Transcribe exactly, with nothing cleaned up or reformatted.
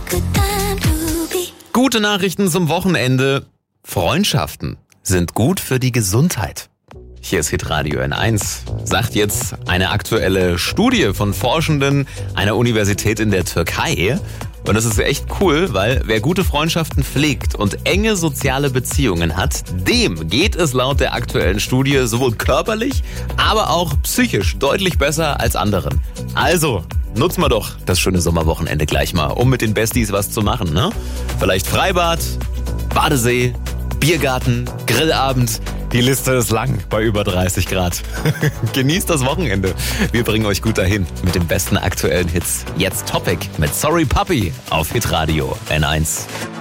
Gute Nachrichten zum Wochenende. Freundschaften sind gut für die Gesundheit. Hier ist Hitradio N eins. Sagt jetzt eine aktuelle Studie von Forschenden einer Universität in der Türkei. Und das ist echt cool, weil wer gute Freundschaften pflegt und enge soziale Beziehungen hat, dem geht es laut der aktuellen Studie sowohl körperlich, aber auch psychisch deutlich besser als anderen. Also, nutzen wir doch das schöne Sommerwochenende gleich mal, um mit den Besties was zu machen, ne? Vielleicht Freibad, Badesee, Biergarten, Grillabend. Die Liste ist lang bei über dreißig Grad. Genießt das Wochenende. Wir bringen euch gut dahin mit den besten aktuellen Hits. Jetzt Topic mit Sorry Puppy auf Hitradio N eins.